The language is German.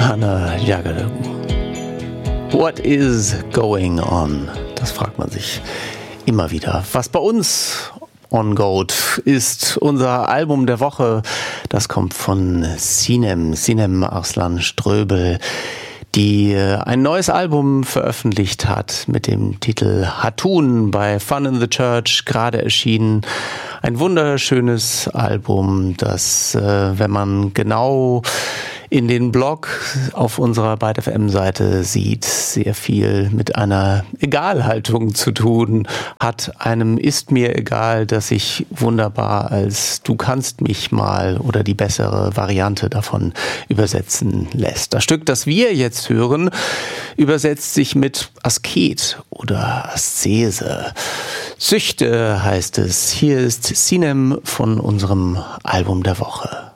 Hannah Jagalagu. What is going on? Das fragt man sich immer wieder. Was bei uns on Goat ist unser Album der Woche. Das kommt von Sinem Arslan Ströbel, die ein neues Album veröffentlicht hat mit dem Titel Hatun bei Fun in the Church, gerade erschienen. Ein wunderschönes Album, das, wenn man genau in den Blog auf unserer Byte FM-Seite sieht, sehr viel mit einer Egalhaltung zu tun hat. Einem ist mir egal, dass sich wunderbar als Du kannst mich mal oder die bessere Variante davon übersetzen lässt. Das Stück, das wir jetzt hören, übersetzt sich mit Asket oder Aszese. Süchte heißt es. Hier ist Sinem von unserem Album der Woche.